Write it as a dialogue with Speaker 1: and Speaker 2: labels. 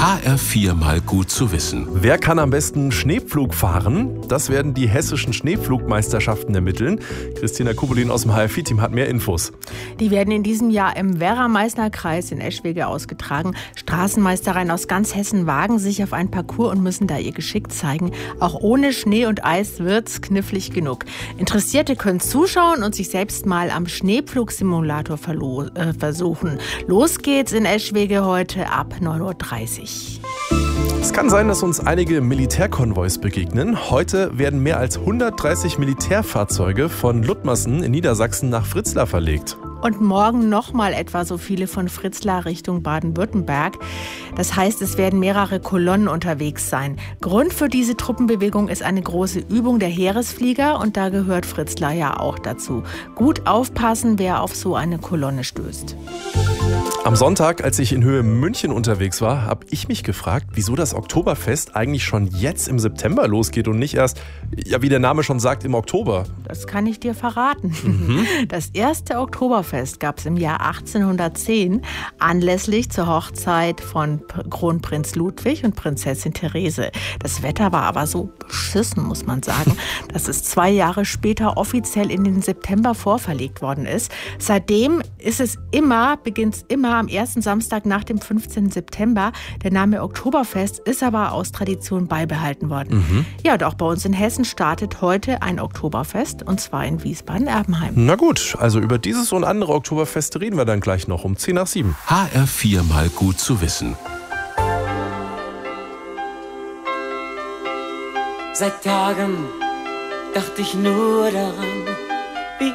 Speaker 1: HR4 mal gut zu wissen.
Speaker 2: Wer kann am besten Schneepflug fahren? Das werden die hessischen Schneepflugmeisterschaften ermitteln. Christina Kubelin aus dem HR4-Team hat mehr Infos.
Speaker 3: Die werden in diesem Jahr im Werra-Meißner Kreis in Eschwege ausgetragen. Straßenmeistereien aus ganz Hessen wagen sich auf einen Parcours und müssen da ihr Geschick zeigen. Auch ohne Schnee und Eis wird's knifflig genug. Interessierte können zuschauen und sich selbst mal am Schneepflugsimulator versuchen. Los geht's in Eschwege heute ab 9:30 Uhr.
Speaker 2: Es kann sein, dass uns einige Militärkonvois begegnen. Heute werden mehr als 130 Militärfahrzeuge von Luttmersen in Niedersachsen nach Fritzlar verlegt.
Speaker 3: Und morgen nochmal etwa so viele von Fritzlar Richtung Baden-Württemberg. Das heißt, es werden mehrere Kolonnen unterwegs sein. Grund für diese Truppenbewegung ist eine große Übung der Heeresflieger und da gehört Fritzlar ja auch dazu. Gut aufpassen, wer auf so eine Kolonne stößt.
Speaker 2: Am Sonntag, als ich in Höhe München unterwegs war, habe ich mich gefragt, wieso das Oktoberfest eigentlich schon jetzt im September losgeht und nicht erst, ja, wie der Name schon sagt, im Oktober.
Speaker 3: Das kann ich dir verraten. Das erste Oktoberfest gab es im Jahr 1810 anlässlich zur Hochzeit von Kronprinz Ludwig und Prinzessin Therese. Das Wetter war aber so beschissen, muss man sagen, dass es 2 Jahre später offiziell in den September vorverlegt worden ist. Seitdem beginnt es immer am ersten Samstag nach dem 15. September. Der Name Oktoberfest ist aber aus Tradition beibehalten worden. Ja, und auch bei uns in Hessen startet heute ein Oktoberfest, und zwar in Wiesbaden-Erbenheim.
Speaker 2: Na gut, also über dieses und andere Oktoberfeste reden wir dann gleich noch um 6:10.
Speaker 1: HR4 mal gut zu wissen.
Speaker 4: Seit Tagen dachte ich nur daran,